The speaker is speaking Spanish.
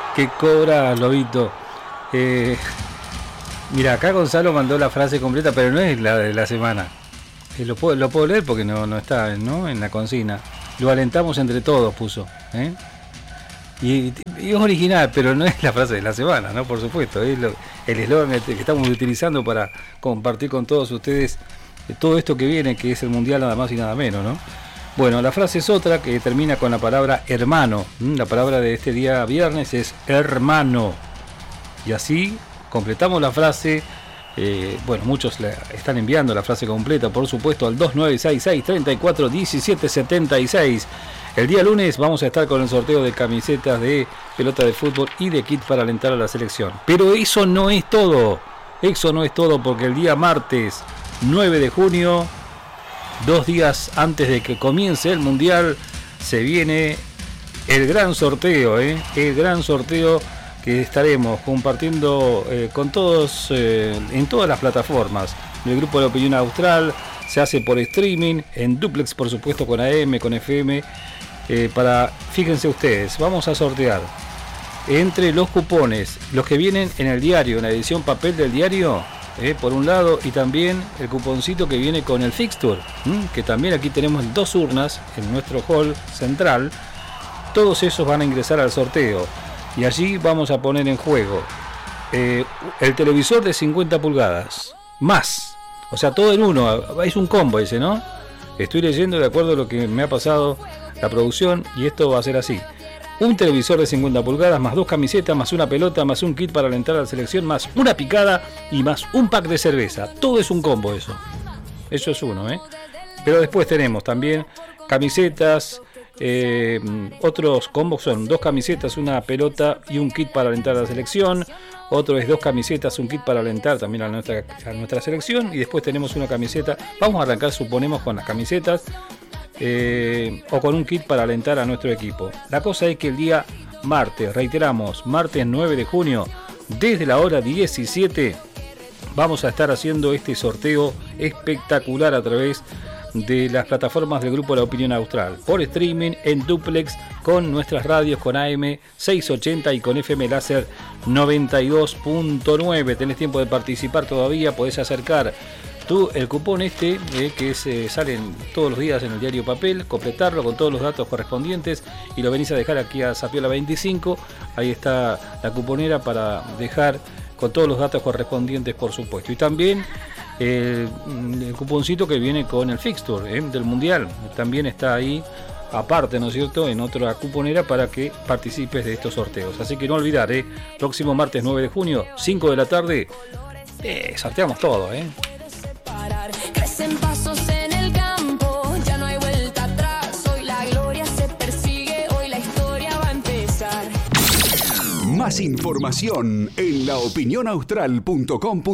que cobra Lobito. Mira, acá Gonzalo mandó la frase completa, pero no es la de la semana. Lo puedo leer porque no está, ¿no?, en la consigna. Lo alentamos entre todos, puso. Y es original, pero no es la frase de la semana, ¿no? Por supuesto. Es el eslogan que estamos utilizando para compartir con todos ustedes todo esto que viene, que es el Mundial nada más y nada menos, ¿no? Bueno, la frase es otra que termina con la palabra hermano. La palabra de este día viernes es hermano. Y así completamos la frase. Bueno, muchos están enviando la frase completa, por supuesto, al 2966-341776. El día lunes vamos a estar con el sorteo de camisetas de pelota de fútbol y de kit para alentar a la selección. Pero eso no es todo. Eso no es todo, porque el día martes 9 de junio, 2 días antes de que comience el Mundial, se viene el gran sorteo, el gran sorteo que estaremos compartiendo con todos en todas las plataformas del Grupo de la Opinión Austral. Se hace por streaming, en duplex, por supuesto, con AM, con FM. Fíjense ustedes, vamos a sortear entre los cupones, los que vienen en el diario, en la edición papel del diario, por un lado, y también el cuponcito que viene con el fixture, que también aquí tenemos 2 urnas en nuestro hall central. Todos esos van a ingresar al sorteo. Y allí vamos a poner en juego el televisor de 50 pulgadas, más, o sea, todo en uno, es un combo ese, ¿no? Estoy leyendo de acuerdo a lo que me ha pasado la producción y esto va a ser así. Un televisor de 50 pulgadas, más 2 camisetas, más una pelota, más un kit para alentar a la selección, más una picada y más un pack de cerveza. Todo es un combo eso. Eso es uno, Pero después tenemos también camisetas. Otros combos son 2 camisetas, una pelota y un kit para alentar a la selección. Otro es 2 camisetas, un kit para alentar también a nuestra selección. Y después tenemos una camiseta. Vamos a arrancar, suponemos, con las camisetas o con un kit para alentar a nuestro equipo. La cosa es que el día martes, reiteramos, martes 9 de junio, desde la hora 17, vamos a estar haciendo este sorteo espectacular a través de las plataformas del Grupo de la Opinión Austral, por streaming, en duplex, con nuestras radios, con AM 680 y con FM Láser 92.9. Tenés tiempo de participar todavía, podés acercar el cupón que salen todos los días en el diario papel, completarlo con todos los datos correspondientes y lo venís a dejar aquí a Zapiola 25. Ahí está la cuponera para dejar con todos los datos correspondientes, por supuesto. Y también el cuponcito que viene con el fixture del Mundial también está ahí aparte, ¿no es cierto?, en otra cuponera para que participes de estos sorteos. Así que no olvidar, próximo martes 9 de junio, 5 de la tarde, sorteamos todo, Crecen pasos en el campo, ya no hay vuelta atrás. Hoy la gloria se persigue, hoy la historia va a empezar. Más información en laopinionaustral.com.